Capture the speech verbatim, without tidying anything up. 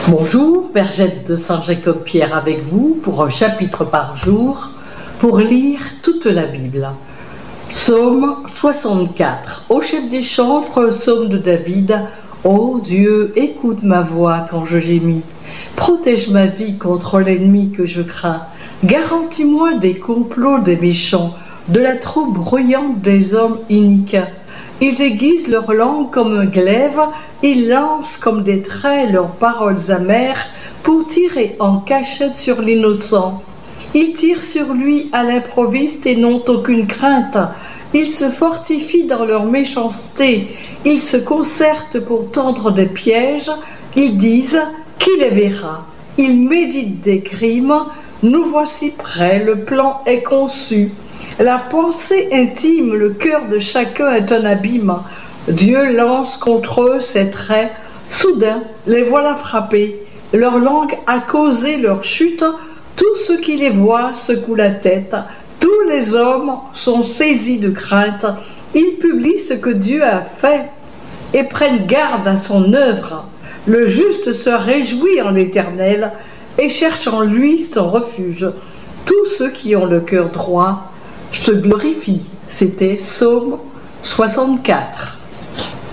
Bonjour, Bergette de Saint-Jacob-Pierre avec vous pour un chapitre par jour pour lire toute la Bible. Psaume soixante-quatre. Au chef des chambres, psaume de David. Ô Dieu, écoute ma voix quand je gémis. Protège ma vie contre l'ennemi que je crains. Garantis-moi des complots des méchants, de la troupe bruyante des hommes iniques. Ils aiguisent leur langue comme un glaive, ils lancent comme des traits leurs paroles amères pour tirer en cachette sur l'innocent. Ils tirent sur lui à l'improviste et n'ont aucune crainte. Ils se fortifient dans leur méchanceté, ils se concertent pour tendre des pièges, ils disent « Qui les verra ?» Ils méditent des crimes, nous voici prêts, le plan est conçu. La pensée intime, le cœur de chacun est un abîme. Dieu lance contre eux ses traits. Soudain, les voilà frappés. Leur langue a causé leur chute. Tous ceux qui les voient secouent la tête. Tous les hommes sont saisis de crainte. Ils publient ce que Dieu a fait et prennent garde à son œuvre. Le juste se réjouit en l'Éternel et cherche en lui son refuge. Tous ceux qui ont le cœur droit se glorifient. C'était Psaume soixante-quatre.